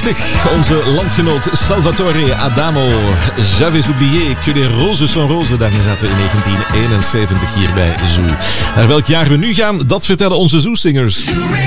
1980, onze landgenoot Salvatore Adamo. J'avais oublié que les roses sont roses. Daarmee zaten we in 1971 hier bij Zoo. Naar welk jaar we nu gaan, dat vertellen onze Zoo-singers.